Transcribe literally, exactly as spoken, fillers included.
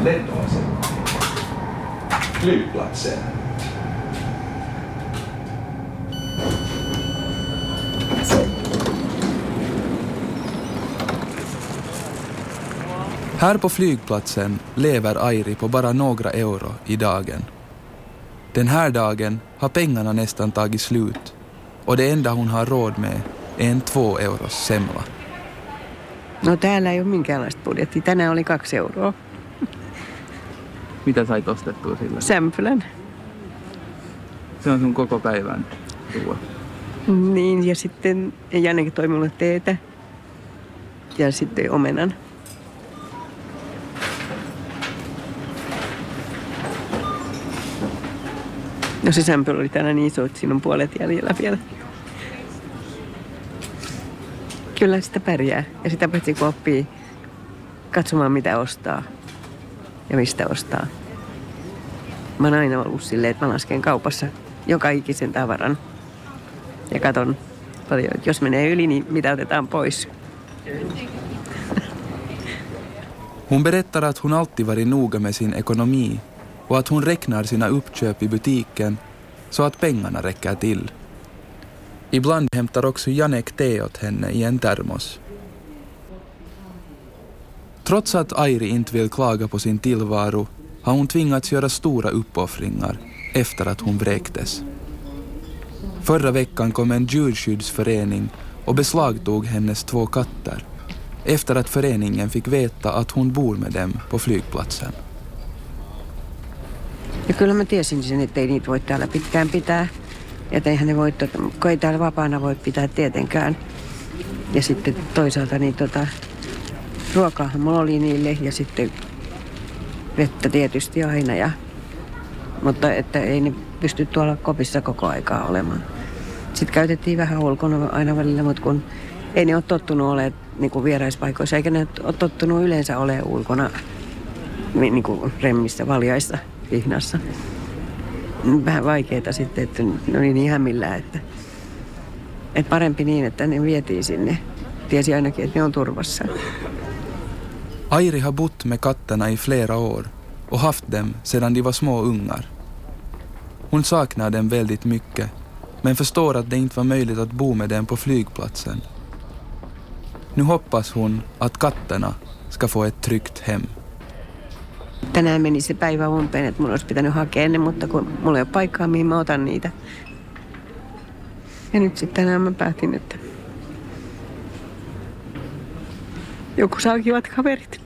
läntoisen flygplatsen. Här på flygplatsen lever Airi på bara några euro i dagen. Den här dagen har pengarna nästan tagit slut och det enda hon har råd med är en två euros semla. No täällä ei ole minkäänlaista budjettia. Tänään oli kaksi euroa. Mitä sait ostettua sillä? Sämpylän. Se on sun koko päivän ruoa. Niin, ja sitten Jannekin toi mulle teetä. Ja sitten omenan. No se sämpylä oli tänään niin iso, että siinä on puolet jäljellä vielä. Kyllä sitä pärjää. Ja sitä paitsi kun oppii katsomaan mitä ostaa ja mistä ostaa. Mä oon aina ollut silleen, että mä lasken kaupassa joka ikisen tavaran. Ja katon paljon, että jos menee yli, niin mitä otetaan pois. Hon berättar att hon alltid varit noga med sin ekonomi och att hon räknar sina uppköp i butiken så att pengarna räcker till. Ibland hämtar också Janek te åt henne i en termos. Trots att Airi inte vill klaga på sin tillvaro har hon tvingats göra stora uppoffringar efter att hon vräktes. Förra veckan kom en djurskyddsförening och beslagtog hennes två katter efter att föreningen fick veta att hon bor med dem på flygplatsen. Ja kyllä mä tiesin sen, että ei niitä voi täällä pitkään pitää. Että eihän ne voi, kun ei täällä vapaana voi pitää tietenkään. Ja sitten toisaalta niin tota, ruokaahan mulla oli niille ja sitten vettä tietysti aina. Ja, mutta että ei ne pysty tuolla kopissa koko aikaa olemaan. Sitten käytettiin vähän ulkona aina välillä, mutta kun ei ne ole tottunut olemaan niin kuin vieraispaikoissa, eikä ne ole tottunut yleensä olemaan ulkona niin kuin remmissä, valjaissa, hihnassa. Vähän vaikeaa sitten, että ne oli niin hämillään, että, että parempi niin, että ne vietiin sinne. Tiesi ainakin, että ne on turvassa. Airi har bott med katterna i flera år och haft dem sedan de var små ungar. Hon saknar dem väldigt mycket, men förstår att det inte var möjligt att bo med dem på flygplatsen. Nu hoppas hon att katterna ska få ett tryggt hem. Tänään meni se päivä umpeen, että mun olisi pitänyt hakea ne, mutta kun mulla ei ole paikkaa, mihin mä otan niitä. Ja nyt sitten tänään mä päätin, että joku saa kivat kaverit.